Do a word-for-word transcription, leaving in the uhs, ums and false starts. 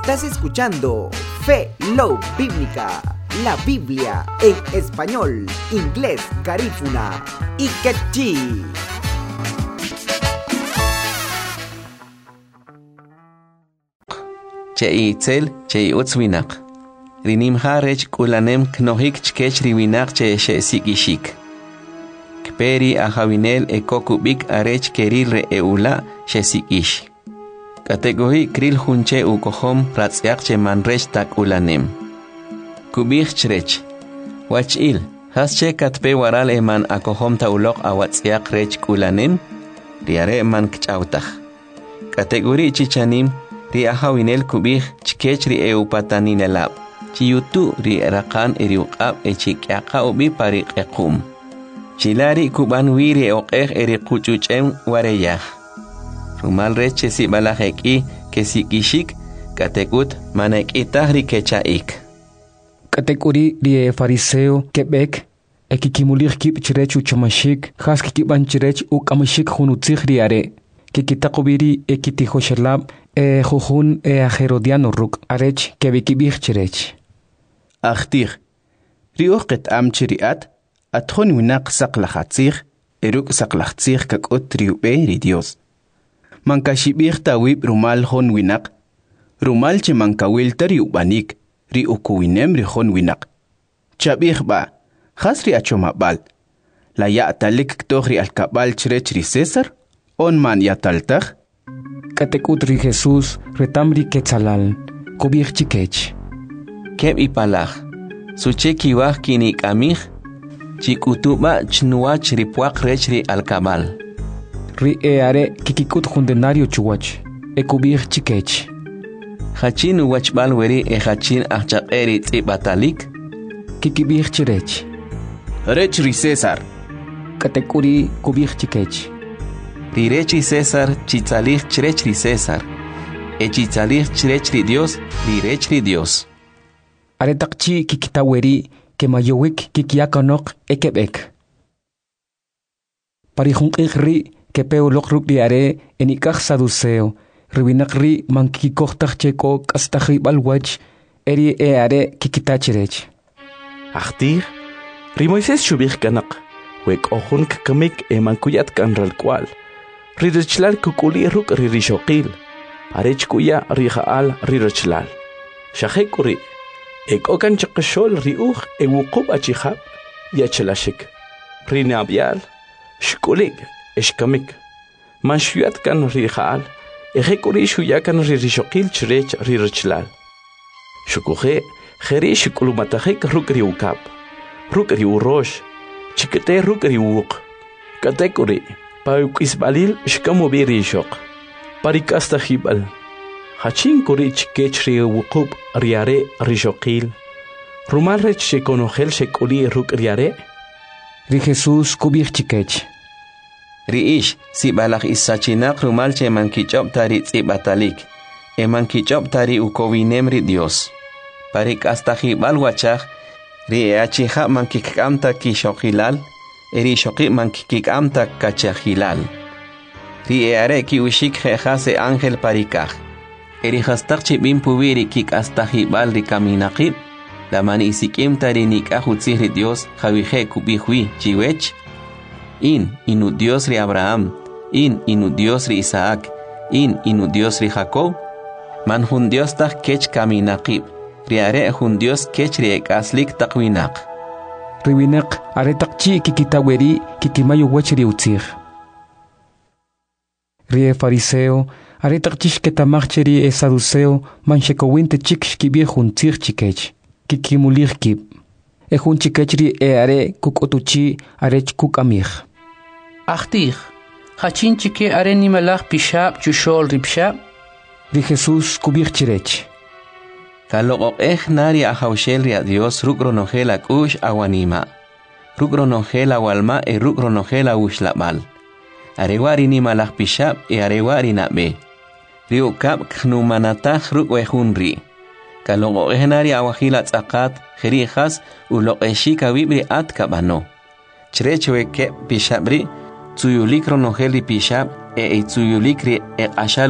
Estás escuchando Fe Love Bíblica, la Biblia en español, inglés, garífuna y quechí. Che itzel, che utzwinak. Rinim harech kulanem knohik chkech riwinak che she sikishik. Kperi ahavinel ekokubik arech keril re eula she sikish. Kategohi kril hunche ukohom pratsyak che manrech tak ulanem. Kubik chrech. Wachil, hasche katpe waral eman akohom taulok awatsyak rech kulanem. Riare man kchautach. Kategori chichanim. Ri ahawinel kubih chkech ri eupataninelab. Chiyutu ri rakan eriuqab e chikyaqa ubi pariqequm. Chilari kuban wiri oqeq eri quchuchem wareyah. Rumal reche si balajeki ke sikishik katekut manekitah ri kechaik. Katekuri ri fariseo kebek ekikimulir kip chirech uchamashik khas kikiban chirech ukamashik hunutzig ri are. Kikitaqubiri ekitihoshalab e jujun e a Herodiano ruk arech kebikibich chirech. Achtir. Riuqet am chiriat atjon winaq saqlahatzir eruk saqlahatzir kakot riube ri Dios. Mankashibir tawib rumal hon winaq. Rumal che mankawil tari ubanik ri ukuwinem ri hon winaq. Chabir ba khasri achomabal. La ya'talik ktohri alkabal chirech ri César on man yataltach. Katekutri Jesús retamri quetzalal, kubir chikech. Keb ipalach, sucheki wah kinik amich, chikutuba chnuach ripuak rechri alkabal. Ri eare kikikut jundenario chuwach, e kubir chikech. Hachin wachbal weri e hachin achak eri batalik, kikibir chirech. Rechri César. Katekuri kubir chikech. Rirechi César, chitzalih chirechri César. E chitzalih chirechri Dios, rirechri Dios. Aretakchi kikitaweri, que mayowik kikiakanok ekebek. Parihun ikri, que peolok rukli are, enikach saduceo, riwinakri mankikochtach cheko kastachi balwach, eri e are kikitachirech. Achtir, rimoises shubich kanak, wek ohun kakamik e mankuyat kanral kwal. Ririchlal kukuli ruk ririshoqil. Arech kuya rijaal ririchlal. Shahekuri. Ek okan chakashol riuch e wukub achihab. Yachelashik. Rinabial. Shkulig. Eshkamik. Manshuyat kan rijaal. Ejekuri shuyakan ririshoqil chirech ririchlal. Shukuhe. Jeri shikulumatahek ruk riukab. Ruk riurosh. Chikete ruk riuk. Katekuri. Paukisbalil shkamu birishok. Parikasta hibal. Hachin kurich kechri wukub riare rishokil. Rumalrech shekonogel shekuli ruk riare. Ri Jesús kubir chikech. Riish si balach isachinak rumal che mankichop tari tsibatalik. E mankichop tari ukowinem ri Dios. Parikasta hibal wachach. Ri eachiha mankikamta kishokilal. Eri shoqi mankikik amta kachahilal. Ri eare ki ushik jehase ángel parikaj. Eri hastak chibim pubiri kik astahibal ri kaminaqib. La mani isikim tari nikahutzihri Dios javije kubihui chiwech. In inu Dios ri Abraham. In inu Dios ri Isaac. In inu Dios ri Jacob. Man hun Dios tak kech kaminaqib. Ri are hun Dios kech ri ekaslik takwinaq. Riwinek aretakchi kikitaweri kikimayo wachri utzir. Rie fariseo aretakchish ketamacheri e saduceo manchekowinte chiksh kibir juntzir chikech. Kikimulir kib. E jun chikechri e are kukotuchi arech kukamir. Achtir. Hachin chike are nimalach pishab chushol ripshab. Ri Jesús kubir chirech. Kalokok eh nari ahaushel ria Dios rukronogela kush awanima. Rukronogela walma e rukronogela ushlabal. Arewari ni malach pishab e arewari nabe. Rio kap knumanatach rukwehunri. Kalokok eh nari awahila tzakat jerijas ulok eshika wibri at kabano. Chrechewe ke pishabri tsuyulik ronogeli pishab e tsuyulikri e ashal